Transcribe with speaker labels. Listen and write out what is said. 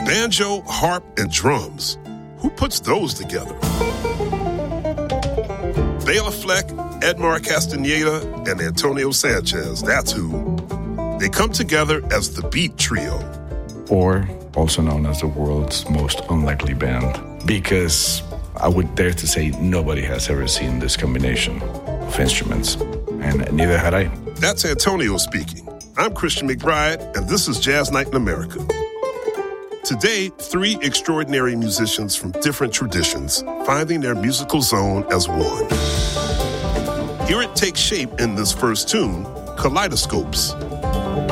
Speaker 1: Banjo, harp, and drums. Who puts those together? Bela Fleck, Edmar Castaneda, and Antonio Sanchez. That's who. They come together as the Beat Trio.
Speaker 2: Or also known as the world's most unlikely band. Because I would dare to say nobody has ever seen this combination of instruments. And neither had I.
Speaker 1: That's Antonio speaking. I'm Christian McBride, and this is Jazz Night in America. Today, 3 extraordinary musicians from different traditions finding their musical zone as one. Here it takes shape in this first tune, Kaleidoscopes.